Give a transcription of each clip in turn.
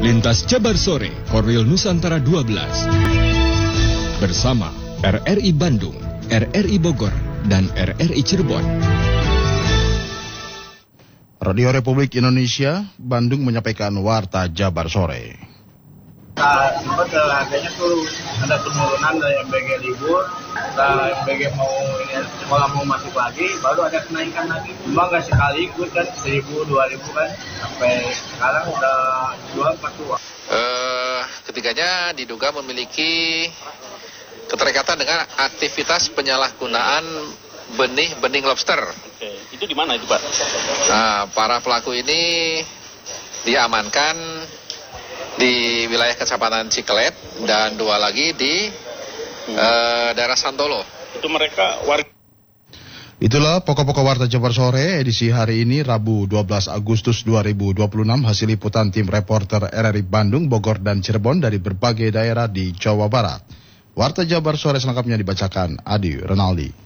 Lintas Jabar Sore, Korwil Nusantara 12. Bersama RRI Bandung, RRI Bogor, dan RRI Cirebon. Radio Republik Indonesia, Bandung menyampaikan Warta Jabar Sore. Sempat harganya tuh ada penurunan dari MBG libur, MBG mau sekolah mau masuk lagi, baru ada kenaikan lagi. Cuma nggak sekaligus kan, 1.000, 2.000 kan, sampai sekarang udah jual 4 Ketiganya diduga memiliki keterikatan dengan aktivitas penyalahgunaan benih lobster. Oke, itu di mana itu Pak? Nah, para pelaku ini diamankan di wilayah Kecamatan Ciklet dan 2 lagi di daerah Santolo. Itu mereka warga. Itulah pokok-pokok Warta Jabar Sore edisi hari ini Rabu 12 Agustus 2026 hasil liputan tim reporter RRI Bandung, Bogor, dan Cirebon dari berbagai daerah di Jawa Barat. Warta Jabar Sore selengkapnya dibacakan Adi Renaldi.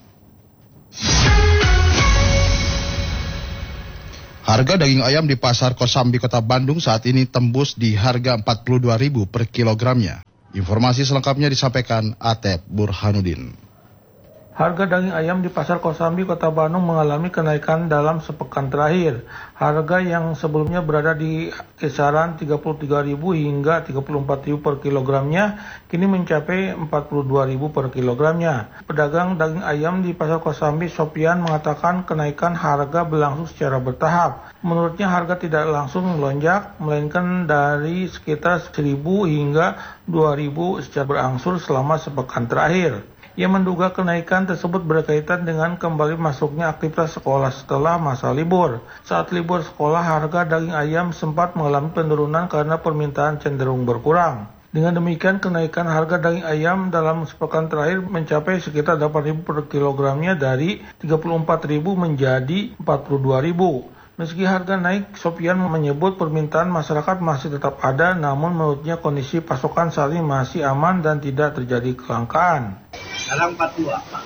Harga daging ayam di Pasar Kosambi Kota Bandung saat ini tembus di harga Rp42.000 per kilogramnya. Informasi selengkapnya disampaikan Atep Burhanuddin. Harga daging ayam di Pasar Kosambi Kota Bandung mengalami kenaikan dalam sepekan terakhir. Harga yang sebelumnya berada di kisaran Rp33.000 hingga Rp34.000 per kilogramnya, kini mencapai Rp42.000 per kilogramnya. Pedagang daging ayam di Pasar Kosambi, Sopian, mengatakan kenaikan harga berlangsung secara bertahap. Menurutnya harga tidak langsung melonjak, melainkan dari sekitar Rp1.000 hingga Rp2.000 secara berangsur selama sepekan terakhir. Ia menduga kenaikan tersebut berkaitan dengan kembali masuknya aktivitas sekolah setelah masa libur. Saat libur sekolah, harga daging ayam sempat mengalami penurunan karena permintaan cenderung berkurang. Dengan demikian, kenaikan harga daging ayam dalam sepekan terakhir mencapai sekitar Rp8.000 per kilogramnya dari Rp34.000 menjadi Rp42.000. Meski harga naik, Sofian menyebut permintaan masyarakat masih tetap ada, namun menurutnya kondisi pasokan saat ini masih aman dan tidak terjadi kelangkaan. Sekarang 42, Pak.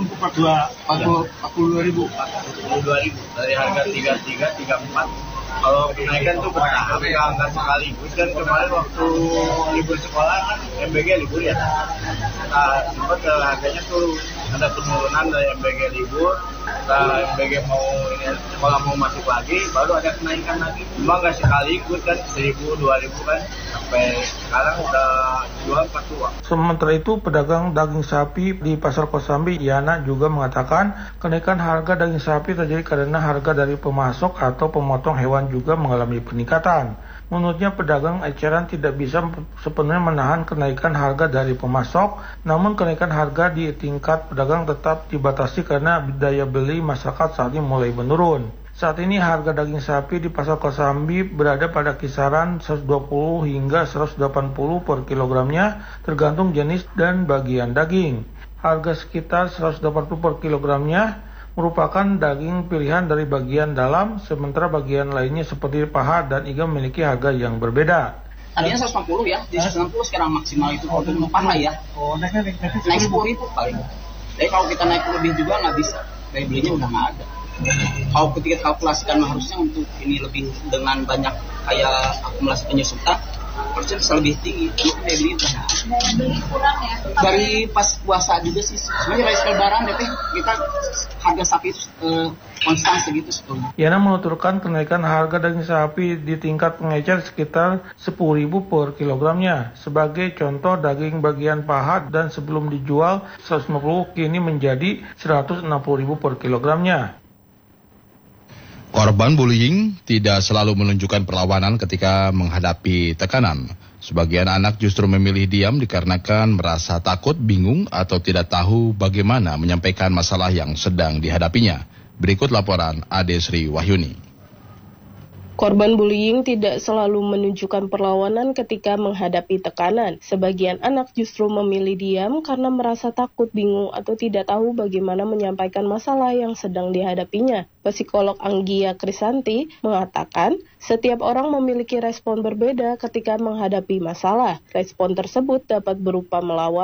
42.000, Pak. 42.000 dari harga 33, 34. Kalau kenaikan tuh bertahap, nggak sekaligus. Dan kemarin waktu libur sekolah kan MBG libur ya. Sempat harganya tuh ada penurunan dari MBG libur, MBG mau sekolah mau masuk lagi, baru ada kenaikan lagi. Cuma nggak sekaligus kan, 1.000, 2.000 kan, sampai sekarang udah jual 42. Sementara itu, pedagang daging sapi di Pasar Kosambi, Yana, juga mengatakan kenaikan harga daging sapi terjadi karena harga dari pemasok atau pemotong hewan juga mengalami peningkatan. Menurutnya pedagang eceran tidak bisa sepenuhnya menahan kenaikan harga dari pemasok, namun kenaikan harga di tingkat pedagang tetap dibatasi karena daya beli masyarakat saat ini mulai menurun. Saat ini harga daging sapi di Pasar Kosambi berada pada kisaran 120 hingga 180 per kilogramnya tergantung jenis dan bagian daging. Harga sekitar 180 per kilogramnya merupakan daging pilihan dari bagian dalam, sementara bagian lainnya seperti paha dan iga memiliki harga yang berbeda. Tadinya 160 ya, di 160 sekarang maksimal itu untuk paha ya. Naik 10.000 paling. Tapi kalau kita naik lebih juga nggak bisa, daya belinya udah nggak ada. Kalau ketika kalkulasikan harusnya untuk ini lebih dengan banyak kayak akumulasi penyusutan, harusnya bisa lebih tinggi. Itu daya beli udah nggak ada. Kurang ya. Dari pas puasa juga sih, sebenarnya dari lebaran deh kita harga sapi konstan segitu sebetulnya. Yana menuturkan kenaikan harga daging sapi di tingkat pengecer sekitar 10.000 per kilogramnya. Sebagai contoh, daging bagian paha dan sebelum dijual 150 kini menjadi 160.000 per kilogramnya. Korban bullying tidak selalu menunjukkan perlawanan ketika menghadapi tekanan. Sebagian anak justru memilih diam dikarenakan merasa takut, bingung, atau tidak tahu bagaimana menyampaikan masalah yang sedang dihadapinya. Berikut laporan Ade Sri Wahyuni. Korban bullying tidak selalu menunjukkan perlawanan ketika menghadapi tekanan. Sebagian anak justru memilih diam karena merasa takut, bingung, atau tidak tahu bagaimana menyampaikan masalah yang sedang dihadapinya. Psikolog Anggia Krisanti mengatakan, setiap orang memiliki respon berbeda ketika menghadapi masalah. Respon tersebut dapat berupa melawan,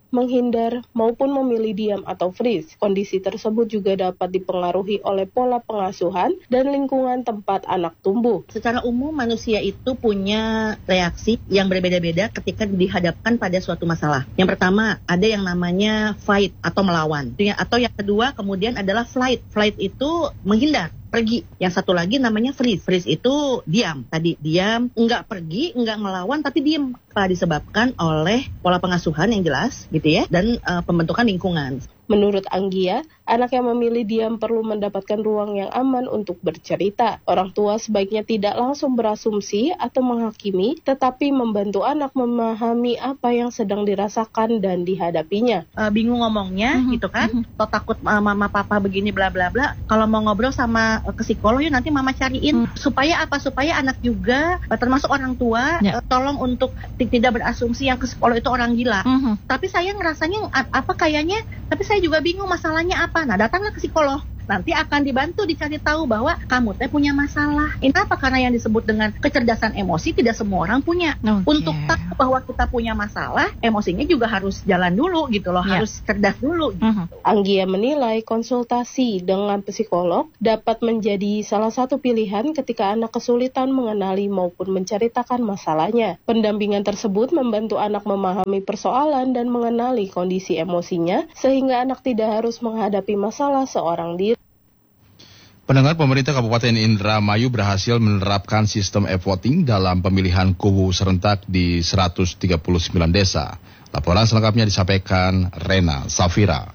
menghindar, maupun memilih diam atau freeze. Kondisi tersebut juga dapat dipengaruhi oleh pola pengasuhan dan lingkungan tempat anak tumbuh. Secara umum manusia itu punya reaksi yang berbeda-beda ketika dihadapkan pada suatu masalah. Yang pertama ada yang namanya fight atau melawan. Atau yang kedua kemudian adalah flight. Flight itu menghindar, pergi. Yang satu lagi namanya freeze. Freeze itu diam. Tadi diam, enggak pergi, enggak ngelawan, tapi diam. Disebabkan oleh pola pengasuhan yang jelas gitu ya, dan pembentukan lingkungan. Menurut Anggia, anak yang memilih diam perlu mendapatkan ruang yang aman untuk bercerita. Orang tua sebaiknya tidak langsung berasumsi atau menghakimi, tetapi membantu anak memahami apa yang sedang dirasakan dan dihadapinya. Bingung ngomongnya gitu kan, atau takut mama papa begini bla bla bla. Kalau mau ngobrol sama ke psikolog yuk nanti mama cariin. Supaya apa? Supaya anak juga termasuk orang tua tolong untuk tidak berasumsi yang ke psikolog itu orang gila. Tapi saya ngerasanya kayaknya tapi saya juga bingung masalahnya apa. Nah, datanglah ke psikolog. Nanti akan dibantu dicari tahu bahwa kamu teh punya masalah. Ini apa? Karena yang disebut dengan kecerdasan emosi tidak semua orang punya. Untuk tahu bahwa kita punya masalah, emosinya juga harus jalan dulu gitu loh, harus cerdas dulu. Anggia menilai konsultasi dengan psikolog dapat menjadi salah satu pilihan ketika anak kesulitan mengenali maupun menceritakan masalahnya. Pendampingan tersebut membantu anak memahami persoalan dan mengenali kondisi emosinya sehingga anak tidak harus menghadapi masalah seorang diri. Pendengar, pemerintah Kabupaten Indramayu berhasil menerapkan sistem e-voting dalam pemilihan kubu serentak di 139 desa. Laporan selengkapnya disampaikan Rena Safira.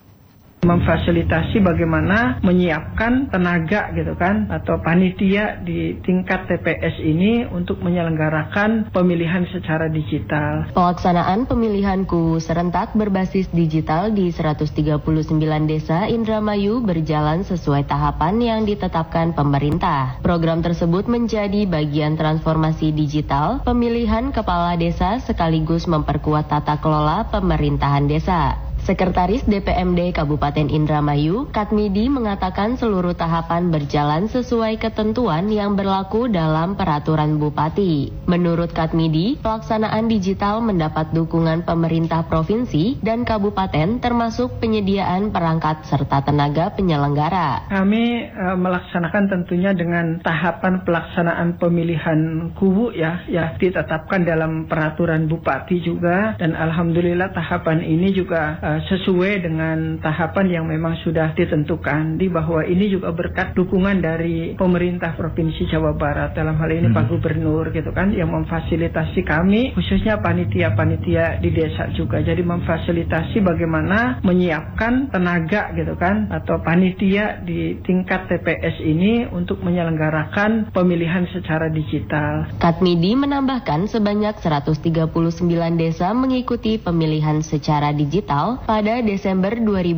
Memfasilitasi bagaimana menyiapkan tenaga gitu kan atau panitia di tingkat TPS ini untuk menyelenggarakan pemilihan secara digital. Pelaksanaan pemilihan kubu serentak berbasis digital di 139 desa Indramayu berjalan sesuai tahapan yang ditetapkan pemerintah. Program tersebut menjadi bagian transformasi digital pemilihan kepala desa sekaligus memperkuat tata kelola pemerintahan desa. Sekretaris DPMD Kabupaten Indramayu, Katmidi, mengatakan seluruh tahapan berjalan sesuai ketentuan yang berlaku dalam peraturan Bupati. Menurut Katmidi, pelaksanaan digital mendapat dukungan pemerintah provinsi dan kabupaten termasuk penyediaan perangkat serta tenaga penyelenggara. Kami melaksanakan tentunya dengan tahapan pelaksanaan pemilihan kubu ya ditetapkan dalam peraturan Bupati juga, dan alhamdulillah tahapan ini juga sesuai dengan tahapan yang memang sudah ditentukan, di bahwa ini juga berkat dukungan dari pemerintah Provinsi Jawa Barat, dalam hal ini Pak Gubernur gitu kan, yang memfasilitasi kami khususnya panitia-panitia di desa juga. Jadi memfasilitasi bagaimana menyiapkan tenaga gitu kan atau panitia di tingkat TPS ini untuk menyelenggarakan pemilihan secara digital. Katmidi menambahkan sebanyak 139 desa mengikuti pemilihan secara digital pada Desember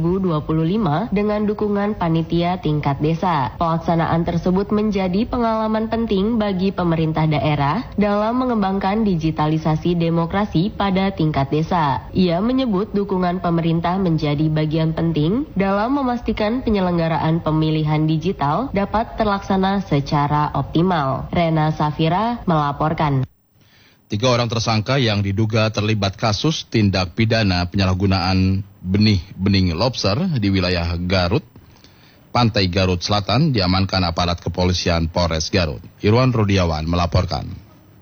2025 dengan dukungan panitia tingkat desa. Pelaksanaan tersebut menjadi pengalaman penting bagi pemerintah daerah dalam mengembangkan digitalisasi demokrasi pada tingkat desa. Ia menyebut dukungan pemerintah menjadi bagian penting dalam memastikan penyelenggaraan pemilihan digital dapat terlaksana secara optimal. Rena Safira melaporkan. 3 orang tersangka yang diduga terlibat kasus tindak pidana penyalahgunaan benih-bening lobster di wilayah Garut, Pantai Garut Selatan, diamankan aparat kepolisian Polres Garut. Irwan Rudiawan melaporkan.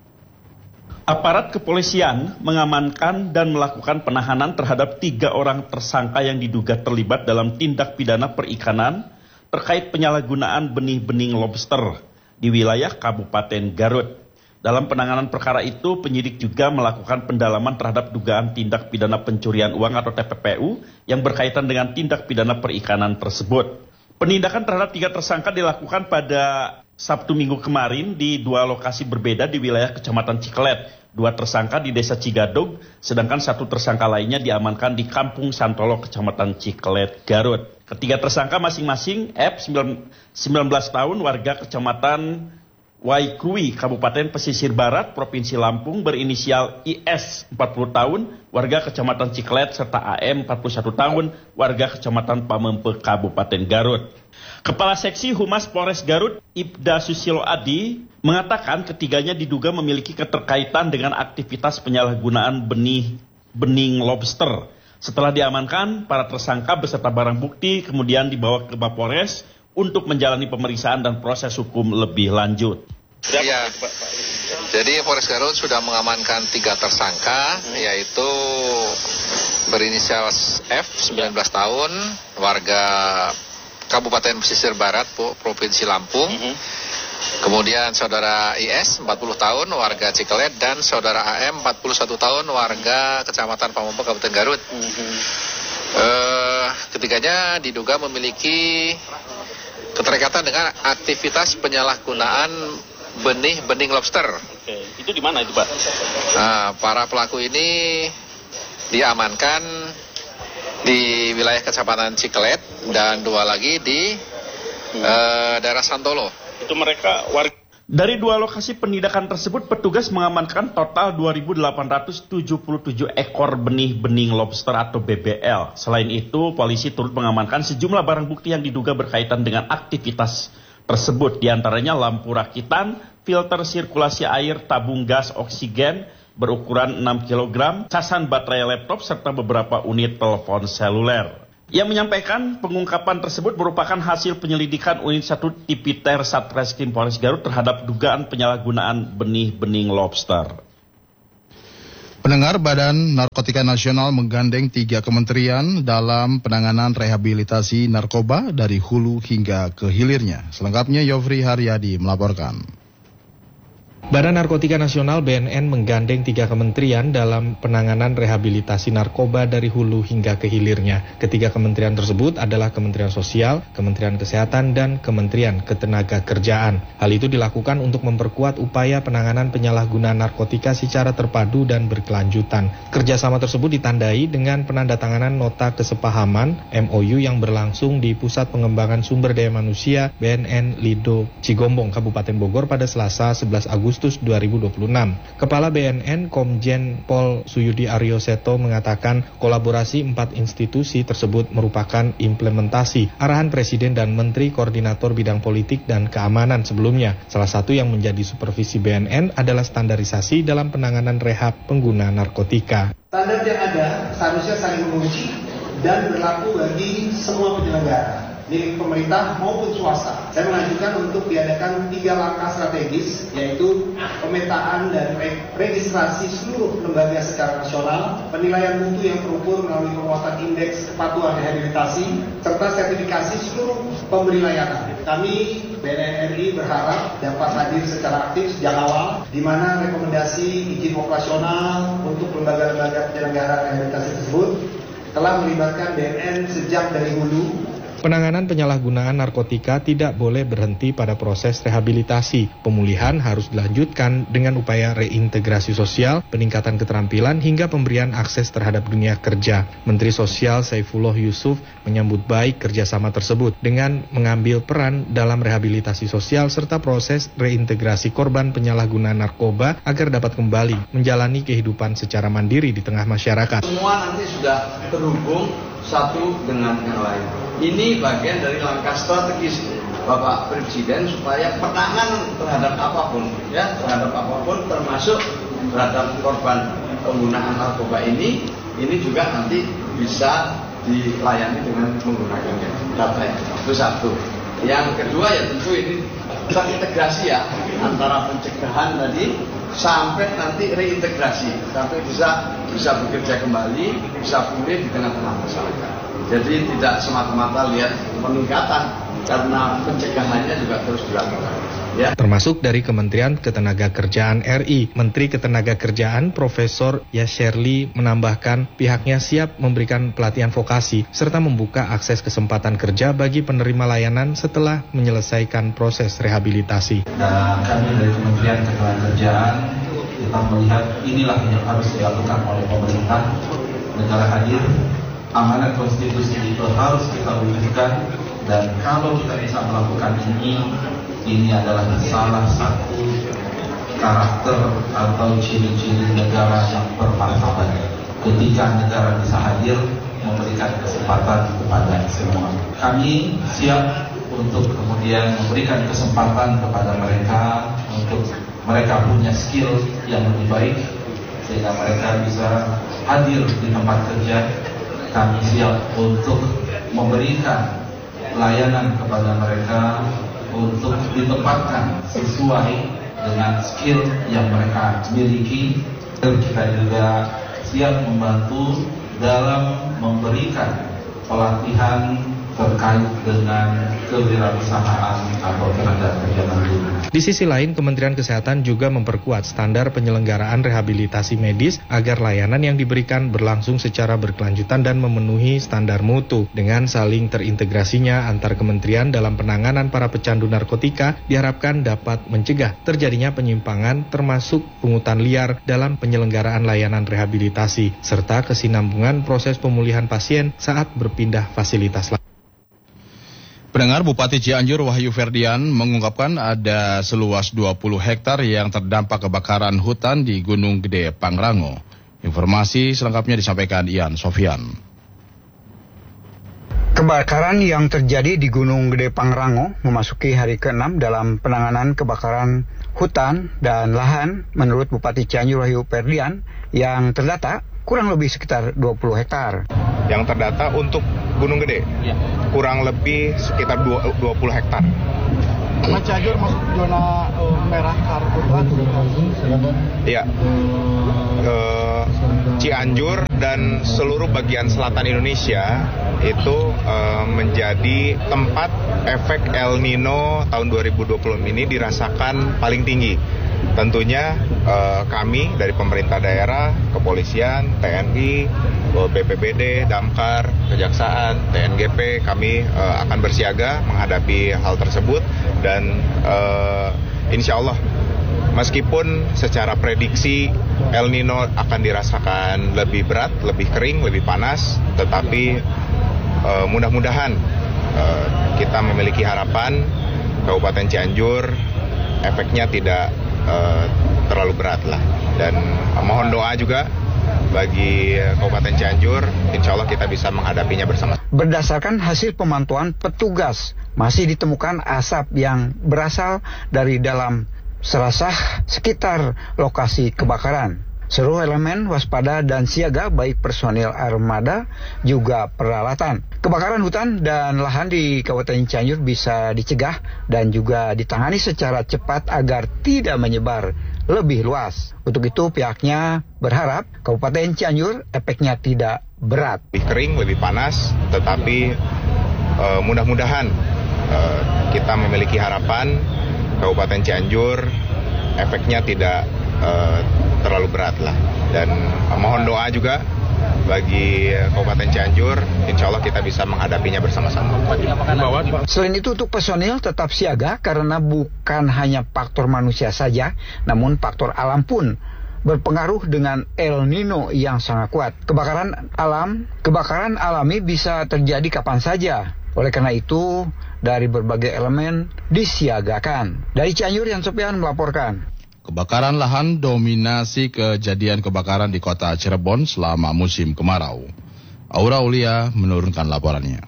Aparat kepolisian mengamankan dan melakukan penahanan terhadap 3 orang tersangka yang diduga terlibat dalam tindak pidana perikanan terkait penyalahgunaan benih-bening lobster di wilayah Kabupaten Garut. Dalam penanganan perkara itu, penyidik juga melakukan pendalaman terhadap dugaan tindak pidana pencurian uang atau TPPU yang berkaitan dengan tindak pidana perikanan tersebut. Penindakan terhadap 3 tersangka dilakukan pada Sabtu Minggu kemarin di 2 lokasi berbeda di wilayah Kecamatan Ciklet. 2 tersangka di Desa Cigadug, sedangkan 1 tersangka lainnya diamankan di Kampung Santolo, Kecamatan Ciklet, Garut. Ketiga tersangka masing-masing F, 19 tahun, warga Kecamatan Waikui, Kabupaten Pesisir Barat, Provinsi Lampung, berinisial IS, 40 tahun, warga Kecamatan Ciklet, serta AM, 41 tahun, warga Kecamatan Pamempe, Kabupaten Garut. Kepala Seksi Humas Polres Garut, Ibda Susilo Adi, mengatakan ketiganya diduga memiliki keterkaitan dengan aktivitas penyalahgunaan benih-bening lobster. Setelah diamankan, para tersangka beserta barang bukti kemudian dibawa ke Mapolres untuk menjalani pemeriksaan dan proses hukum lebih lanjut. Ya, jadi Polres Garut sudah mengamankan 3 tersangka, yaitu berinisial F, 19 tahun, warga Kabupaten Pesisir Barat, Provinsi Lampung. Kemudian saudara IS, 40 tahun, warga Cikelet, dan saudara AM, 41 tahun, warga Kecamatan Pamompo, Kabupaten Garut. Ketiganya diduga memiliki keterikatan dengan aktivitas penyalahgunaan benih lobster. Oke, itu di mana itu, Pak? Nah, para pelaku ini diamankan di wilayah Kecamatan Cikelet dan 2 lagi di daerah Santolo. Itu mereka warga. Dari 2 lokasi penindakan tersebut, petugas mengamankan total 2.877 ekor benih lobster atau BBL. Selain itu, polisi turut mengamankan sejumlah barang bukti yang diduga berkaitan dengan aktivitas tersebut. Di antaranya lampu rakitan, filter sirkulasi air, tabung gas oksigen berukuran 6 kg, casan baterai laptop, serta beberapa unit telepon seluler. Ia menyampaikan pengungkapan tersebut merupakan hasil penyelidikan Unit 1 Tipiter Satreskrim Polres Garut terhadap dugaan penyalahgunaan benih lobster. Pendengar, Badan Narkotika Nasional menggandeng 3 kementerian dalam penanganan rehabilitasi narkoba dari hulu hingga ke hilirnya. Selengkapnya Yofri Haryadi melaporkan. Badan Narkotika Nasional BNN menggandeng 3 kementerian dalam penanganan rehabilitasi narkoba dari hulu hingga ke hilirnya. Ketiga kementerian tersebut adalah Kementerian Sosial, Kementerian Kesehatan, dan Kementerian Ketenagakerjaan. Hal itu dilakukan untuk memperkuat upaya penanganan penyalahgunaan narkotika secara terpadu dan berkelanjutan. Kerjasama tersebut ditandai dengan penandatanganan nota kesepahaman MOU yang berlangsung di Pusat Pengembangan Sumber Daya Manusia BNN Lido Cigombong, Kabupaten Bogor pada Selasa 11 Agustus 2026. Kepala BNN Komjen Pol Suyudi Aryo Seto mengatakan kolaborasi 4 institusi tersebut merupakan implementasi arahan Presiden dan Menteri Koordinator Bidang Politik dan Keamanan sebelumnya. Salah satu yang menjadi supervisi BNN adalah standarisasi dalam penanganan rehab pengguna narkotika. Standar yang ada seharusnya saling mengunci dan berlaku bagi semua penyelenggara, milik pemerintah maupun swasta. Saya mengajukan untuk diadakan 3 langkah strategis, yaitu pemetaan dan registrasi seluruh lembaga secara nasional, penilaian mutu yang terukur melalui penguatan indeks kepatuhan rehabilitasi, serta sertifikasi seluruh pemberi layanan. Kami BNN RI berharap dapat hadir secara aktif sejak awal, di mana rekomendasi izin operasional untuk lembaga-lembaga penyelenggara rehabilitasi tersebut telah melibatkan BNN sejak dari hulu. Penanganan penyalahgunaan narkotika tidak boleh berhenti pada proses rehabilitasi. Pemulihan harus dilanjutkan dengan upaya reintegrasi sosial, peningkatan keterampilan, hingga pemberian akses terhadap dunia kerja. Menteri Sosial Saifullah Yusuf menyambut baik kerjasama tersebut dengan mengambil peran dalam rehabilitasi sosial serta proses reintegrasi korban penyalahgunaan narkoba agar dapat kembali menjalani kehidupan secara mandiri di tengah masyarakat. Semua nanti sudah terhubung satu dengan yang lain. Ini bagian dari langkah strategis Bapak Presiden supaya penanganan terhadap apapun, termasuk terhadap korban penggunaan narkoba ini juga nanti bisa dilayani dengan menggunakan data. Itu satu. Yang kedua ya tentu ini terintegrasi ya antara pencegahan tadi sampai nanti reintegrasi, sampai bisa bekerja kembali, bisa pulih di tengah-tengah masyarakat. Jadi tidak semata-mata lihat peningkatan, karena pencegahannya juga terus dilakukan. Ya. Termasuk dari Kementerian Ketenagakerjaan RI. Menteri Ketenagakerjaan Profesor Yasherli menambahkan pihaknya siap memberikan pelatihan vokasi serta membuka akses kesempatan kerja bagi penerima layanan setelah menyelesaikan proses rehabilitasi. Dan kami dari Kementerian Ketenagakerjaan kita melihat inilah yang harus dilakukan oleh pemerintah. Negara hadir, amanat konstitusi itu harus kita wujudkan, dan kalau kita bisa melakukan ini adalah salah satu karakter atau ciri-ciri negara yang bermartabat. Ketika negara bisa hadir memberikan kesempatan kepada semua, kami siap untuk kemudian memberikan kesempatan kepada mereka untuk mereka punya skill yang lebih baik sehingga mereka bisa hadir di tempat kerja kami siap untuk memberikan layanan kepada mereka untuk ditempatkan sesuai dengan skill yang mereka miliki. Dan kita juga siap membantu dalam memberikan pelatihan terkait dengan kewirausahaan atau tenaga kerja mandiri. Di sisi lain, Kementerian Kesehatan juga memperkuat standar penyelenggaraan rehabilitasi medis agar layanan yang diberikan berlangsung secara berkelanjutan dan memenuhi standar mutu. Dengan saling terintegrasinya antar kementerian dalam penanganan para pecandu narkotika, diharapkan dapat mencegah terjadinya penyimpangan termasuk pungutan liar dalam penyelenggaraan layanan rehabilitasi, serta kesinambungan proses pemulihan pasien saat berpindah fasilitas lain. Pendengar, Bupati Cianjur Wahyu Ferdian mengungkapkan ada seluas 20 hektar yang terdampak kebakaran hutan di Gunung Gede Pangrango. Informasi selengkapnya disampaikan Ian Sofian. Kebakaran yang terjadi di Gunung Gede Pangrango memasuki hari ke-6 dalam penanganan kebakaran hutan dan lahan menurut Bupati Cianjur Wahyu Ferdian yang terdata kurang lebih sekitar 20 hektar. Yang terdata untuk Gunung Gede, kurang lebih sekitar 20 hektar. Cianjur masuk zona merah karhutla. Iya. Cianjur dan seluruh bagian selatan Indonesia itu menjadi tempat efek El Nino tahun 2020 ini dirasakan paling tinggi. Tentunya kami dari pemerintah daerah, kepolisian, TNI, BPBD, Damkar, Kejaksaan, TNGP, kami akan bersiaga menghadapi hal tersebut dan insya Allah meskipun secara prediksi El Nino akan dirasakan lebih berat, lebih kering, lebih panas, tetapi mudah-mudahan kita memiliki harapan Kabupaten Cianjur efeknya tidak terlalu berat lah. Dan mohon doa juga bagi Kabupaten Cianjur, insya Allah kita bisa menghadapinya bersama. Berdasarkan hasil pemantauan petugas, masih ditemukan asap yang berasal dari dalam serasah sekitar lokasi kebakaran. Seluruh elemen waspada dan siaga baik personil armada juga peralatan. Kebakaran hutan dan lahan di Kabupaten Cianjur bisa dicegah dan juga ditangani secara cepat agar tidak menyebar lebih luas. Untuk itu pihaknya berharap Kabupaten Cianjur efeknya tidak berat. Lebih kering, lebih panas, tetapi mudah-mudahan kita memiliki harapan Kabupaten Cianjur efeknya tidak terlalu berat lah. Dan mohon doa juga bagi Kabupaten Cianjur, insya Allah kita bisa menghadapinya bersama-sama. Selain itu untuk personil tetap siaga karena bukan hanya faktor manusia saja, namun faktor alam pun berpengaruh dengan El Nino yang sangat kuat. Kebakaran alami bisa terjadi kapan saja. Oleh karena itu, dari berbagai elemen disiagakan. Dari Cianjur, Ian Sofian melaporkan. Kebakaran lahan dominasi kejadian kebakaran di kota Cirebon selama musim kemarau. Aura Aulia menurunkan laporannya.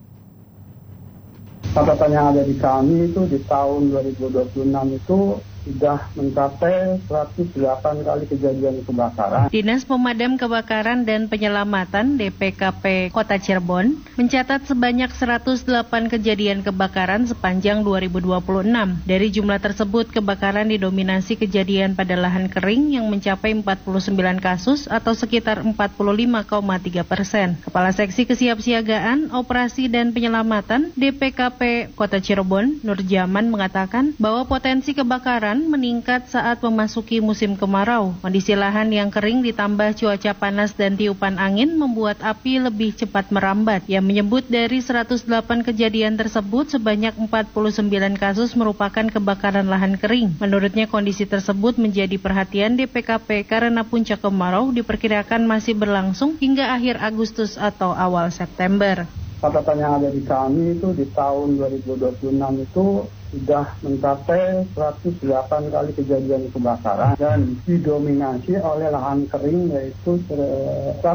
Catatan yang ada di kami itu di tahun 2026 itu sudah mencapai 108 kali kejadian kebakaran. Dinas Pemadam Kebakaran dan Penyelamatan DPKP Kota Cirebon mencatat sebanyak 108 kejadian kebakaran sepanjang 2026. Dari jumlah tersebut, kebakaran didominasi kejadian pada lahan kering yang mencapai 49 kasus atau sekitar 45,3%. Kepala Seksi Kesiapsiagaan, Operasi dan Penyelamatan DPKP Kota Cirebon, Nurjaman mengatakan bahwa potensi kebakaran meningkat saat memasuki musim kemarau. Kondisi lahan yang kering ditambah cuaca panas dan tiupan angin membuat api lebih cepat merambat. Ia menyebut dari 108 kejadian tersebut sebanyak 49 kasus merupakan kebakaran lahan kering. Menurutnya kondisi tersebut menjadi perhatian DPKP karena puncak kemarau diperkirakan masih berlangsung hingga akhir Agustus atau awal September. Catatan yang ada di kami itu di tahun 2026 itu sudah mencapai 108 kali kejadian kebakaran dan didominasi oleh lahan kering, yaitu sekitar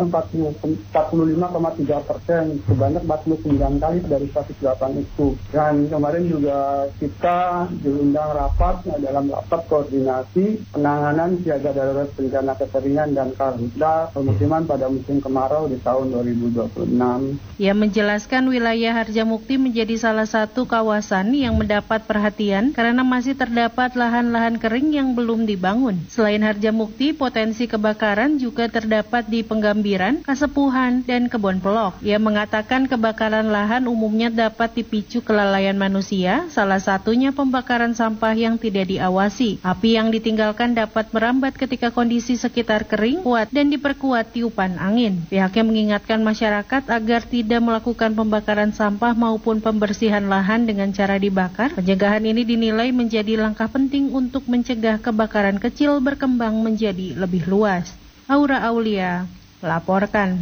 45,3%, sebanyak 49 kali dari 108 itu. Dan kemarin juga kita diundang rapat dalam rapat koordinasi penanganan siaga darurat bencana kekeringan dan karhutla pemukiman pada musim kemarau di tahun 2026. Ia menjelaskan wilayah Harjamukti menjadi salah satu kawasan yang mendapat perhatian karena masih terdapat lahan-lahan kering yang belum dibangun. Selain Harjamukti, potensi kebakaran juga terdapat di Penggambiran, Kasepuhan, dan Kebon Pelok. Ia mengatakan kebakaran lahan umumnya dapat dipicu kelalaian manusia, salah satunya pembakaran sampah yang tidak diawasi. Api yang ditinggalkan dapat merambat ketika kondisi sekitar kering, kuat, dan diperkuat tiupan angin. Pihaknya mengingatkan masyarakat agar tidak melakukan pembakaran sampah maupun pembersihan lahan dengan cara dibakar. Pencegahan ini dinilai menjadi langkah penting untuk mencegah kebakaran kecil berkembang menjadi lebih luas. Aura Aulia melaporkan.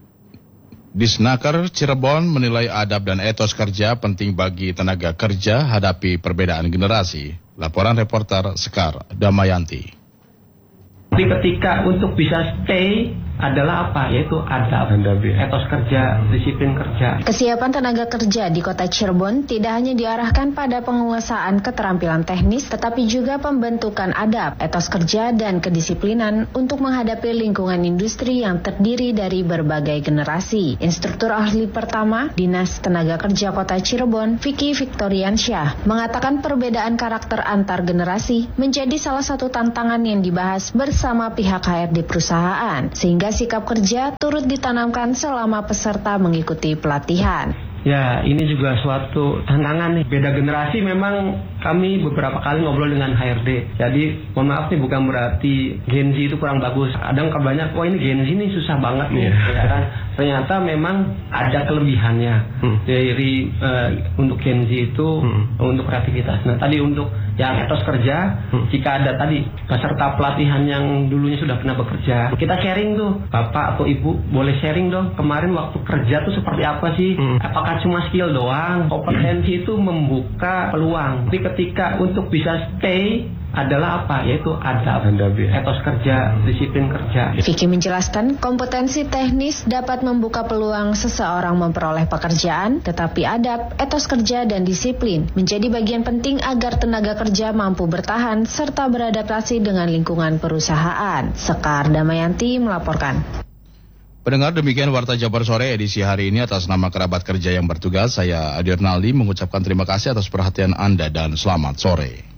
Disnaker Cirebon menilai adab dan etos kerja penting bagi tenaga kerja hadapi perbedaan generasi. Laporan reporter Sekar Damayanti. Tapi ketika untuk bisa stay adalah apa? Yaitu adab, etos kerja, disiplin kerja. Kesiapan tenaga kerja di kota Cirebon tidak hanya diarahkan pada penguasaan keterampilan teknis, tetapi juga pembentukan adab, etos kerja, dan kedisiplinan untuk menghadapi lingkungan industri yang terdiri dari berbagai generasi. Instruktur ahli pertama, Dinas Tenaga Kerja Kota Cirebon, Vicky Victoriansyah, mengatakan perbedaan karakter antar generasi menjadi salah satu tantangan yang dibahas bersama pihak HRD perusahaan, sehingga sikap kerja turut ditanamkan selama peserta mengikuti pelatihan. Ya, ini juga suatu tantangan nih. Beda generasi memang kami beberapa kali ngobrol dengan HRD. Jadi, mohon maaf nih, bukan berarti Gen Z itu kurang bagus. Kadang banyak, wah ini Gen Z ini susah banget nih. Ya kan? Ternyata memang ada kelebihannya dari untuk Gen Z itu untuk kreativitas. Nah, tadi untuk yang etos kerja, jika ada tadi peserta pelatihan yang dulunya sudah pernah bekerja, kita sharing tuh, Bapak atau Ibu boleh sharing dong, kemarin waktu kerja tuh seperti apa sih? Apakah cuma skill doang? Kompetensi itu membuka peluang. Tapi ketika untuk bisa stay adalah apa? Yaitu adab, etos kerja, disiplin kerja. Vicky menjelaskan kompetensi teknis dapat membuka peluang seseorang memperoleh pekerjaan, tetapi adab, etos kerja, dan disiplin menjadi bagian penting agar tenaga kerja mampu bertahan serta beradaptasi dengan lingkungan perusahaan. Sekar Damayanti melaporkan. Pendengar, demikian Warta Jabar Sore edisi hari ini. Atas nama kerabat kerja yang bertugas, saya Adi Ernaldi mengucapkan terima kasih atas perhatian Anda dan selamat sore.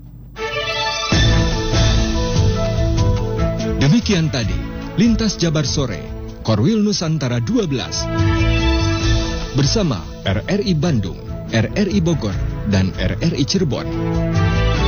Demikian tadi, Lintas Jabar Sore, Korwil Nusantara 12. Bersama RRI Bandung, RRI Bogor, dan RRI Cirebon.